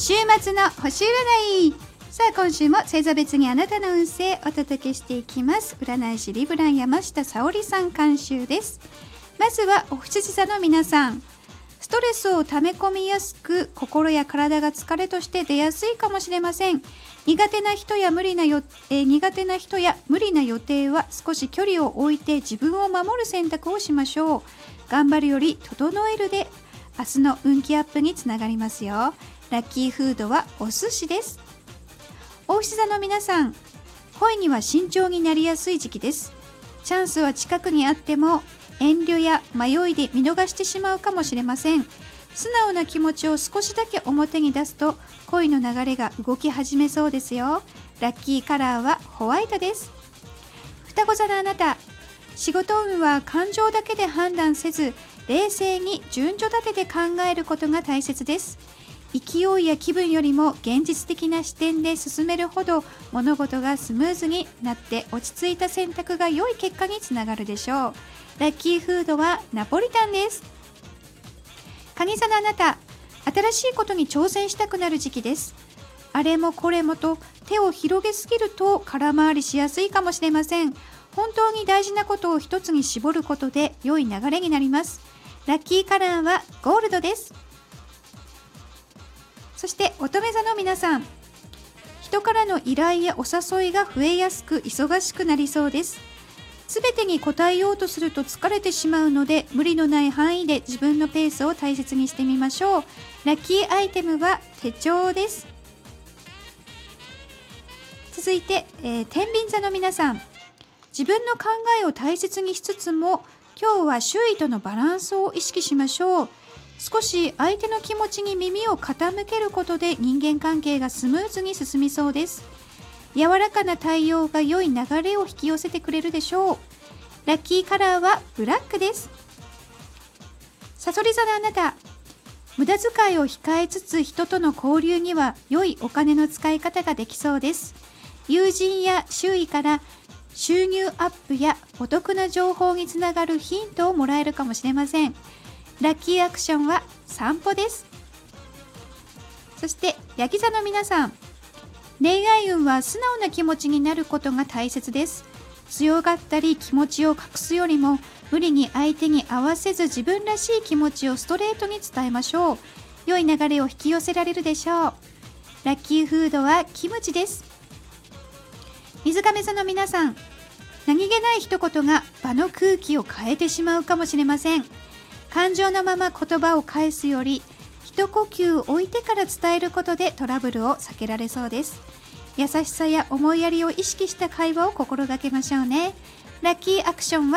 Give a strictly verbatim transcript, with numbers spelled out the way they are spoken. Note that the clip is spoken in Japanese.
週末の星占い。さあ今週も星座別にあなたの運勢お届けしていきます。占い師リブラン山下沙織さん監修です。まずはお羊座の皆さん、ストレスを溜め込みやすく、心や体が疲れとして出やすいかもしれません。苦手な人や無理なよ、えー、苦手な人や無理な予定は少し距離を置いて自分を守る選択をしましょう。頑張るより整えるで明日の運気アップにつながりますよ。ラッキーフードはお寿司です。お牛座の皆さん、恋には慎重になりやすい時期です。チャンスは近くにあっても遠慮や迷いで見逃してしまうかもしれません。素直な気持ちを少しだけ表に出すと恋の流れが動き始めそうですよ。ラッキーカラーはホワイトです。双子座のあなた、仕事運は感情だけで判断せず、冷静に順序立てて考えることが大切です。勢いや気分よりも現実的な視点で進めるほど物事がスムーズになって、落ち着いた選択が良い結果につながるでしょう。ラッキーフードはナポリタンです。蟹座のあなた、新しいことに挑戦したくなる時期です。あれもこれもと手を広げすぎると空回りしやすいかもしれません。本当に大事なことを一つに絞ることで良い流れになります。ラッキーカラーはゴールドです。そして乙女座の皆さん、人からの依頼やお誘いが増えやすく忙しくなりそうです。すべてに応えようとすると疲れてしまうので、無理のない範囲で自分のペースを大切にしてみましょう。ラッキーアイテムは手帳です。続いて、えー、天秤座の皆さん、自分の考えを大切にしつつも今日は周囲とのバランスを意識しましょう。少し相手の気持ちに耳を傾けることで人間関係がスムーズに進みそうです。柔らかな対応が良い流れを引き寄せてくれるでしょう。ラッキーカラーはブラックです。さそり座のあなた、無駄遣いを控えつつ人との交流には良いお金の使い方ができそうです。友人や周囲から収入アップやお得な情報につながるヒントをもらえるかもしれません。ラッキーアクションは散歩です。そしてヤギ座の皆さん、恋愛運は素直な気持ちになることが大切です。強がったり気持ちを隠すよりも無理に相手に合わせず、自分らしい気持ちをストレートに伝えましょう。良い流れを引き寄せられるでしょう。ラッキーフードはキムチです。水亀座の皆さん、何気ない一言が場の空気を変えてしまうかもしれません。感情のまま言葉を返すより一呼吸置いてから伝えることでトラブルを避けられそうです。優しさや思いやりを意識した会話を心がけましょうね。ラッキーアクションは